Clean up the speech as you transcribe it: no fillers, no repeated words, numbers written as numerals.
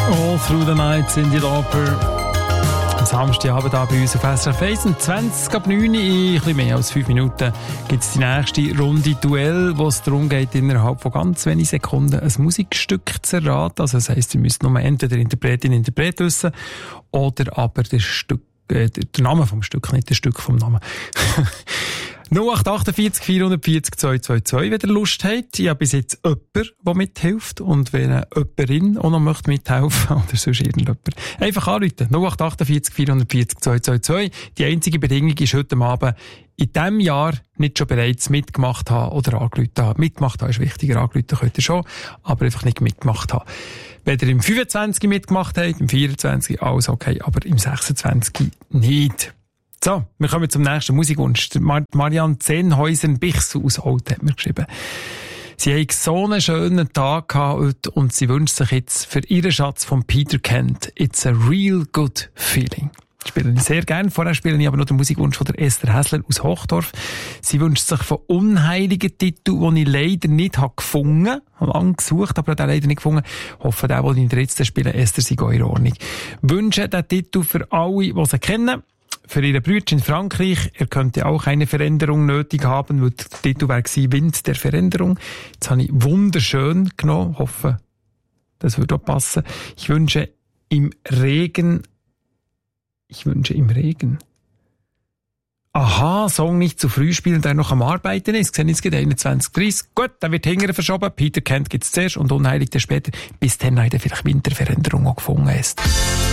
All Through the Night, Cyndi Lauper. Am Samstagabend hier bei uns auf SRF 1. 20 ab 9 in ein bisschen mehr als 5 Minuten gibt es die nächste Runde Duell, wo es darum geht, innerhalb von ganz wenigen Sekunden ein Musikstück zu erraten. Also das heisst, ihr müsst nur entweder Interpretin, Interpret wissen oder aber der Name vom Stück, nicht das Stück vom Namen. 0848 440 222, wenn ihr Lust habt. Ich habe bis jetzt jemanden, der mithilft. Und wenn eine Jüngerin auch noch möchte mithelfen oder sonst irgendjemand, einfach anrufen. 0848 440 222. Die einzige Bedingung ist heute Abend in diesem Jahr nicht schon bereits mitgemacht haben oder angerufen haben. Mitgemacht haben ist wichtiger, angerufen könnt ihr schon, aber einfach nicht mitgemacht haben. Wenn ihr im 25 mitgemacht habt, im 24 alles okay, aber im 26 nicht. So, wir kommen zum nächsten Musikwunsch. Marianne Zenhäusen-Bichsel aus Holt hat mir geschrieben. Sie haben so einen schönen Tag gehabt heute und sie wünscht sich jetzt für ihren Schatz von Peter Kent «It's a real good feeling». Spiele ich sehr gerne. Vorher spiele ich aber noch den Musikwunsch von der Esther Häsler aus Hochdorf. Sie wünscht sich von unheiligen Titeln, die ich leider nicht gefunden habe. Ich habe lange gesucht, aber den leider nicht gefunden. Ich hoffe, der, den ich jetzt spiele, Esther, sei in Ordnung. Wünsche den Titel für alle, die sie kennen. Für Ihre Brüder in Frankreich, er könnte auch eine Veränderung nötig haben, weil der Titel wäre gewesen, Wind der Veränderung. Jetzt habe ich wunderschön genommen, hoffe, das würde auch passen. Ich wünsche im Regen. Aha, Song nicht zu früh spielen, der noch am Arbeiten ist. Gesehen, jetzt geht 21:30. Gut, dann wird hinterher verschoben. Peter Kent gibt's zuerst und Unheilig der später. Bis dann vielleicht Winterveränderung auch gefunden ist.